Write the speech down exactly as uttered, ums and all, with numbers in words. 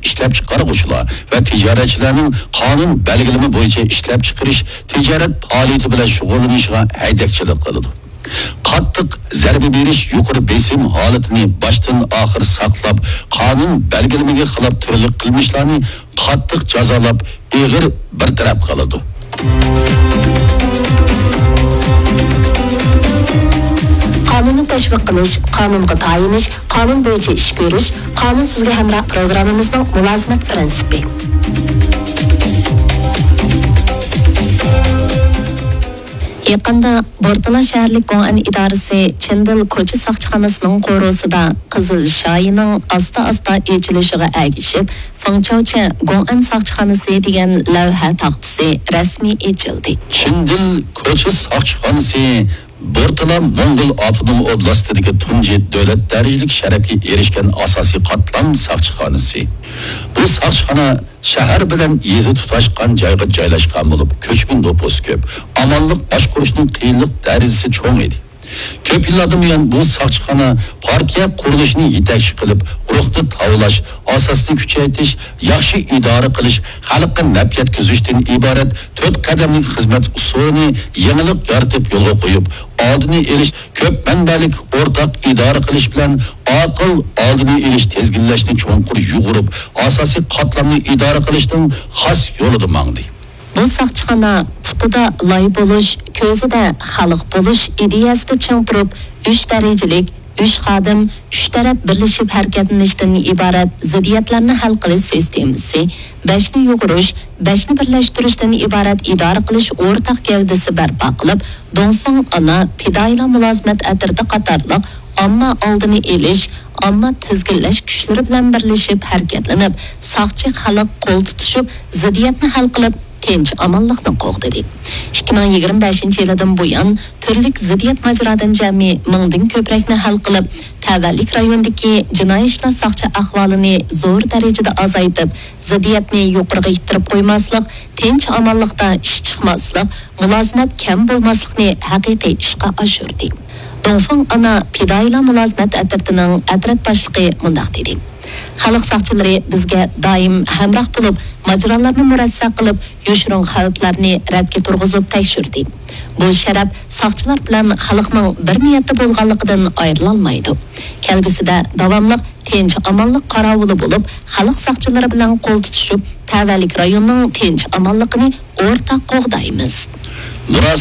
ishlab chiqaruvchilar va tijoratchilarning qonun belgilama bo'yicha ishlab chiqarish tijorat faoliyati bilan shug'ullanishiga haydakchilik qiladi. Qattiq zarba berish yuqori besim holatini boshdan oxir saqlab, qonun belgilamaga xilof turli qilmishlarni qattiq jazolab, ig'ir bartaraf qiladi. Qonunni tashviq qilish, qonunga tayinish, qonun bo'yicha ish ko'rish, qonun sizga hamroh programmamizning mulozimat prinsipi. Yaqında Bortala shaharlik Go'an idorasi Chendil ko'cha soqchixonasining qo'rosida Qizil shoyining asta-asta echilishiga ergishib, Fengchaucha Go'an soqchixonasi degan lavha taxtasi rasmiy echildi. Chendil ko'cha soqchixonasi Bortala Mongol Avtonom oblastidagi tunji davlat darajalik sharafga erishgan asosiy qatlam soqchixonasi. Bu soqchixona shahar bilan yezi tutashgan joyga joylashgan bo'lib, ko'chmin nopus ko'p, amonlik boshqarishning qiyinlik darajasi cho'ng edi. Ko'p yillardan buyon bu soqchixona partiya qurilishini yetakchi qilib, ruhni tavlash, asosni kuchaytirish, yaxshi idora qilish, xalqqa naf yetkazishdan iborat to'rt qadamlik xizmat usulini yangilik yaratib yo'lga qo'yib, oldini olish, ko'p manbalik o'rtaq idora qilish bilan aql oldini olish tezginlashni cho'nqur yug'urib, asosiy qatlamni idora qilishning xos yo'lida mangdi. Bu soqchixona putida loy bo'lish, ko'zida xalq bo'lish ideyasida ching turib, uch darajalik, uch xodim, uch taraf birlashib harakatlanishdan iborat ziddiyatlarni hal qilish sistemasi, beshni yug'urish, beshni birlashtirishdan iborat idora qilish o'rtaq gavdasi barpo qilib, Dongfeng ana pidoyla mulozimat atirda qatorliq amma oldini elish, amma tizginlash kuchlari bilan birlashib harakatlanib, soqchi xalq qo'l tutishib, ziddiyatni hal qilib tinch amonlikni qo'g'didi. ikki ming yigirma beshinchi yildan buyon turlik ziddiyat majradan jami mingdan ko'prakni hal qilib, tavallik rayondagi jinoiy ishlar soqchi ahvolini zo'r darajada azaytib, ziddiyatni yuqoriga yettirib qo'ymaslik, tinch amonlikda ish chiqmaslik, mulozimat kam bo'lmaslikni haqiqiy ishga oshirdi. Dongfeng ana pidoyla mulozimat atirtining atrat boshlig'i mundaq dedi. Xalq soqchilari bizga doim hamroh bo'lib, majralarni murassa qilib, yoshirin xavflarni radga turg'izib tekshirdi. Bu sharaf soqchilar bilan xalqning bir niyatda bo'lganligidan ayrilolmaydi. Kelgusida davomli tinch amonlik qarovuli bo'lib, xalq soqchilari bilan qo'l tutishib, tavallik rayonining tinch amonligini o'rtaq qo'g'daymiz.